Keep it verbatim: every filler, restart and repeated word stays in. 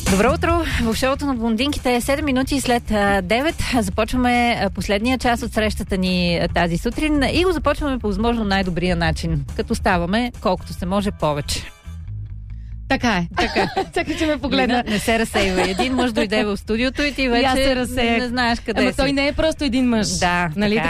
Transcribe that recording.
Добро утро! В шоуто на блондинките е седем минути след девет. Започваме последния час от срещата ни тази сутрин и го започваме по възможно най-добрия начин, като ставаме колкото се може повече. Така е. Така. Чакай, че ме погледна. Не, не се разсейва. Един мъж дойде в студиото и ти вече и аз се разсеях. не знаеш къде Ама си. той не е просто един мъж. Да, нали?